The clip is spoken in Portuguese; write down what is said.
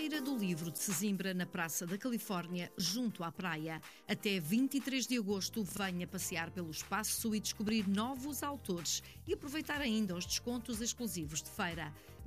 Feira do Livro de Sesimbra, na Praça da Califórnia, junto à praia. Até 23 de agosto, venha passear pelo espaço e descobrir novos autores e aproveitar ainda os descontos exclusivos de feira.